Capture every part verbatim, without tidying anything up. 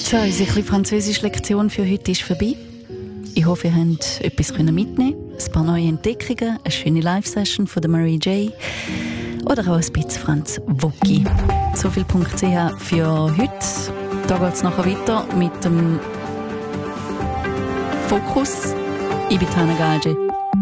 So, unsere französische Lektion für heute ist vorbei. Ich hoffe, ihr könnt etwas mitnehmen. Ein paar neue Entdeckungen, eine schöne Live-Session von der Marie J. Oder auch ein bisschen Franz Wocki. So viel Punkt C H für heute. Da geht es nachher weiter mit dem Fokus. Ich bin Tana Gage.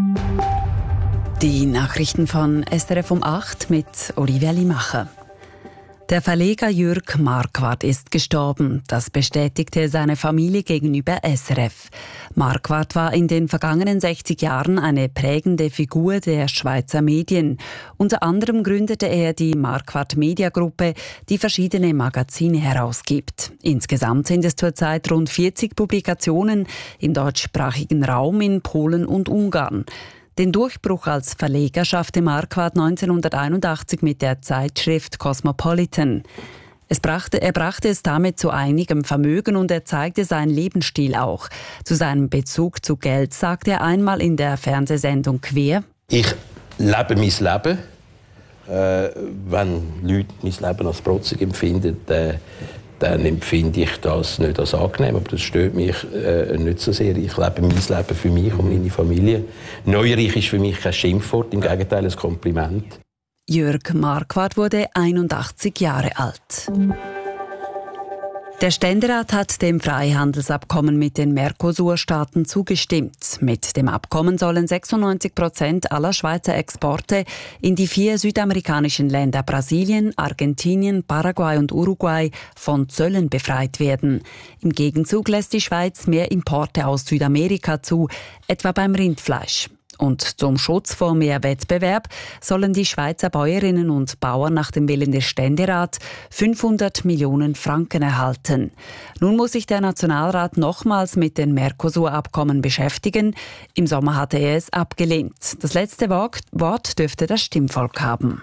Die Nachrichten von S R F um acht mit Olivia Limacher. Der Verleger Jürg Marquardt ist gestorben. Das bestätigte seine Familie gegenüber S R F. Marquardt war in den vergangenen sechzig Jahren eine prägende Figur der Schweizer Medien. Unter anderem gründete er die Marquardt Media Gruppe, die verschiedene Magazine herausgibt. Insgesamt sind es zurzeit rund vierzig Publikationen im deutschsprachigen Raum in Polen und Ungarn. Den Durchbruch als Verleger schaffte Marquardt neunzehnhunderteinundachtzig mit der Zeitschrift Cosmopolitan. Es brachte, er brachte es damit zu einigem Vermögen und er zeigte seinen Lebensstil auch. Zu seinem Bezug zu Geld sagte er einmal in der Fernsehsendung Quer: Ich lebe mein Leben. Äh, wenn Leute mein Leben als protzig empfinden, äh, dann empfinde ich das nicht als angenehm. Aber das stört mich äh, nicht so sehr. Ich lebe mein Leben für mich und meine Familie. Neuerreich ist für mich kein Schimpfwort, im Gegenteil ein Kompliment. Jürg Marquardt wurde einundachtzig Jahre alt. Der Ständerat hat dem Freihandelsabkommen mit den Mercosur-Staaten zugestimmt. Mit dem Abkommen sollen sechsundneunzig Prozent aller Schweizer Exporte in die vier südamerikanischen Länder Brasilien, Argentinien, Paraguay und Uruguay von Zöllen befreit werden. Im Gegenzug lässt die Schweiz mehr Importe aus Südamerika zu, etwa beim Rindfleisch. Und zum Schutz vor mehr Wettbewerb sollen die Schweizer Bäuerinnen und Bauern nach dem Willen des Ständerats fünfhundert Millionen Franken erhalten. Nun muss sich der Nationalrat nochmals mit den Mercosur-Abkommen beschäftigen. Im Sommer hatte er es abgelehnt. Das letzte Wort dürfte das Stimmvolk haben.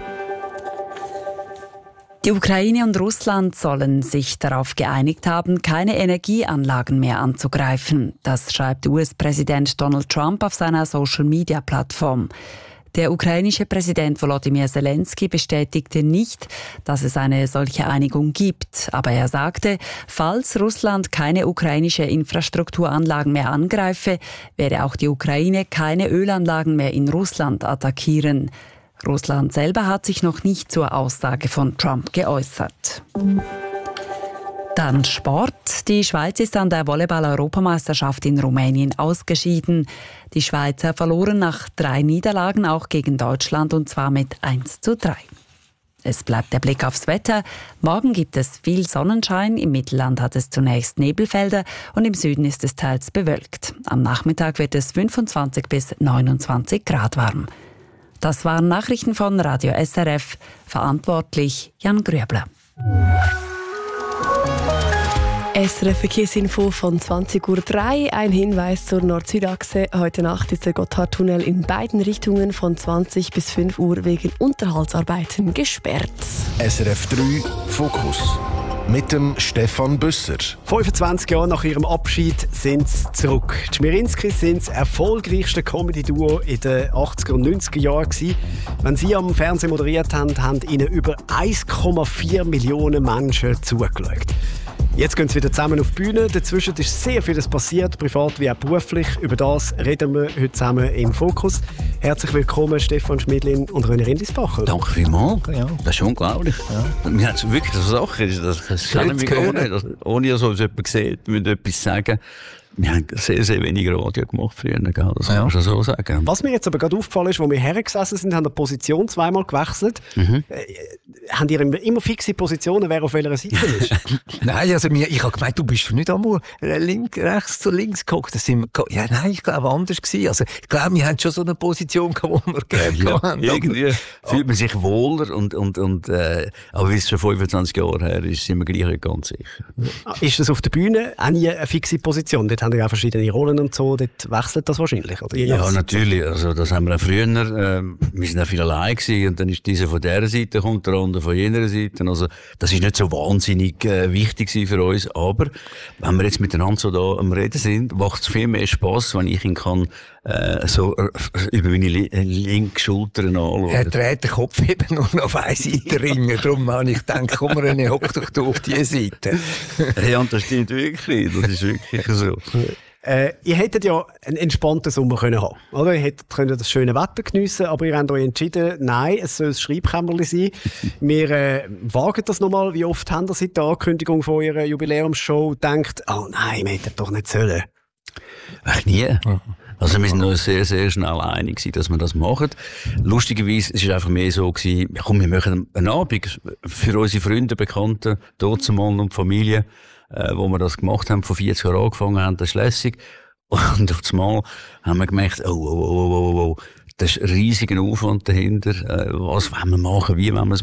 Die Ukraine und Russland sollen sich darauf geeinigt haben, keine Energieanlagen mehr anzugreifen. Das schreibt U S-Präsident Donald Trump auf seiner Social-Media-Plattform. Der ukrainische Präsident Volodymyr Zelensky bestätigte nicht, dass es eine solche Einigung gibt. Aber er sagte, falls Russland keine ukrainische Infrastrukturanlagen mehr angreife, werde auch die Ukraine keine Ölanlagen mehr in Russland attackieren. Russland selber hat sich noch nicht zur Aussage von Trump geäußert. Dann Sport. Die Schweiz ist an der Volleyball-Europameisterschaft in Rumänien ausgeschieden. Die Schweizer verloren nach drei Niederlagen auch gegen Deutschland und zwar mit eins zu drei. Es bleibt der Blick aufs Wetter. Morgen gibt es viel Sonnenschein. Im Mittelland hat es zunächst Nebelfelder und im Süden ist es teils bewölkt. Am Nachmittag wird es fünfundzwanzig bis neunundzwanzig Grad warm. Das waren Nachrichten von Radio S R F. Verantwortlich Jan Grüebler. S R F Verkehrsinfo von zwanzig Uhr drei. Ein Hinweis zur Nord-Süd-Achse. Heute Nacht ist der Gotthardtunnel in beiden Richtungen von zwanzig bis fünf Uhr wegen Unterhaltsarbeiten gesperrt. S R F drei Fokus mit dem Stefan Büsser. fünfundzwanzig Jahre nach ihrem Abschied sind sie zurück. Die Schmierinskis sind das erfolgreichste Comedy-Duo in den achtziger und neunziger Jahren gewesen. Wenn sie am Fernsehen moderiert haben, haben ihnen über eins Komma vier Millionen Menschen zugeschaut. Jetzt gehen sie wieder zusammen auf die Bühne. Dazwischen ist sehr vieles passiert, privat wie auch beruflich. Über das reden wir heute zusammen im Fokus. Herzlich willkommen, Stefan Schmidlin und René Rindlisbacher. Danke vielmals. Ja, das ist unglaublich. Ja. Wir haben wirklich so Sachen, das, das kennen wir gar nicht. Das, ohne dass uns jemand sieht, wir müssen etwas sagen. Wir haben sehr, sehr wenig Radio gemacht früher, das kann man schon so sagen. Was mir jetzt aber gerade aufgefallen ist, wo wir hergesessen sind, haben die Position zweimal gewechselt. Mhm. Äh, haben ihr immer fixe Positionen, wer auf welcher Seite ist? Nein, also mir, ich habe gemeint, du bist nicht einmal links, rechts zu links geguckt. Das sind wir, ja, nein, ich glaube anders gewesen. Also ich glaube, wir haben schon so eine Position gehabt, wo wir gerne ja, haben. Irgendwie fühlt man sich wohler und, und, und äh, aber wie es schon fünfundzwanzig Jahre her ist, sind wir gleich nicht ganz sicher. Ist das auf der Bühne auch nie eine fixe Position? Dort dort haben ja auch verschiedene Rollen und so, dort wechselt das wahrscheinlich, oder? Ja, natürlich, also das haben wir auch früher, äh, wir sind auch viel allein gewesen und dann ist dieser von dieser Seite, kommt der andere von jener Seite, also das ist nicht so wahnsinnig äh, wichtig für uns, aber wenn wir jetzt miteinander so da am Reden sind, macht es viel mehr Spass, wenn ich ihn kann äh, so äh, über meine li linke Schulter anschauen. Er dreht den Kopf eben nur noch auf eine Seite ringen, darum habe ich gedacht, komm René, hock doch du auf diese Seite. Ja, und das stimmt wirklich, das ist wirklich so. Äh, ihr hättet ja einen entspannten Sommer können haben, oder? Ihr hättet können das schöne Wetter geniessen, aber ihr habt euch entschieden, nein, es soll ein Schreibkämmerli sein. Wir äh, wagen das nochmal. Wie oft habt ihr seit der Ankündigung von eurer Jubiläumsshow gedacht, oh nein, wir hätten doch nicht sollen? Ach, nie. Also wir sind uns sehr, sehr schnell einig gewesen, dass wir das machen. Lustigerweise, es ist einfach mehr so gewesen, ja, komm, wir machen einen Abend für unsere Freunde, Bekannte, Dozermann und Familie, äh, wo wir das gemacht haben, vor vierzig Jahren angefangen haben, das ist lässig. Und auf einmal haben wir gemerkt, oh, oh, oh, oh, oh, oh, das ist ein riesiger Aufwand dahinter, äh, was wollen wir machen, wie wollen wir es